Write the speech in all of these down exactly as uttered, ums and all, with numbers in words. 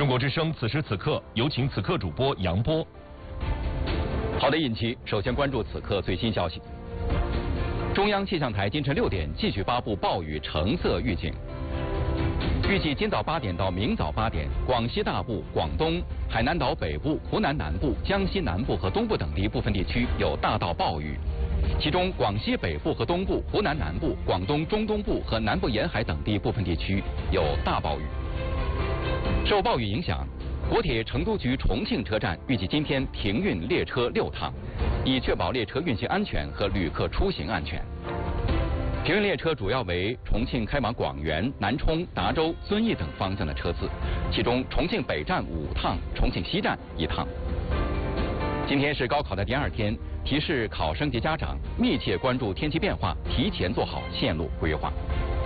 中国之声此时此刻有请此刻主播杨波。 好的，尹奇，首先关注此刻最新消息。中央气象台今晨六点继续发布暴雨橙色预警，预计今早八点到明早八点，广西大部、广东、海南岛北部、湖南南部、江西南部和东部等地部分地区有大到暴雨。其中，广西北部和东部、湖南南部、广东中东部和南部沿海等地部分地区有大暴雨。受暴雨影响，国铁成都局重庆车站预计今天停运列车六趟，以确保列车运行安全和旅客出行安全。停运列车主要为重庆开往广元、南充、达州、遵义等方向的车次，其中重庆北站五趟，重庆西站一趟。今天是高考的第二天，提示考生及家长密切关注天气变化，提前做好线路规划。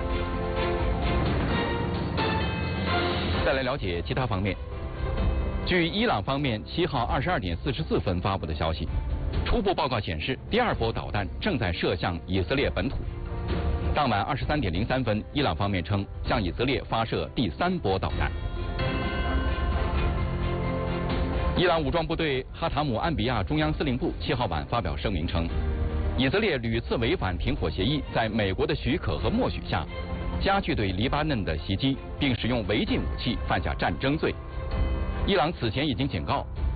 再来了解其他方面。据伊朗方面七号二十二点四十四分发布的消息，初步报告显示，第二波导弹正在射向以色列本土。当晚二十三点零三分，伊朗方面称向以色列发射第三波导弹。伊朗武装部队哈塔姆安比亚中央司令部七号晚发表声明称，以色列屡次违反停火协议，在美国的许可和默许下，加剧对黎巴嫩的袭击，并使用违禁武器，犯下战争罪。伊朗此前已经警告，